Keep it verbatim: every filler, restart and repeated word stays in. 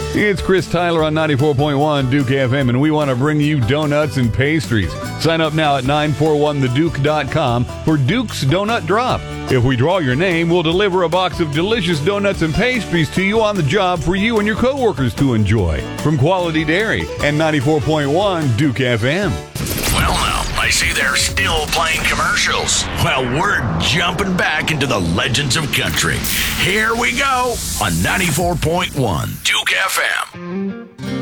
It's Chris Tyler on ninety-four point one Duke F M, and we want to bring you donuts and pastries. Sign up now at nine four one the duke dot com for Duke's Donut Drop. If we draw your name, we'll deliver a box of delicious donuts and pastries to you on the job for you and your coworkers to enjoy. From Quality Dairy and ninety-four point one Duke F M. Well, now, I see they're still playing commercials. Well, we're jumping back into the legends of country. Here we go on ninety-four point one Duke F M.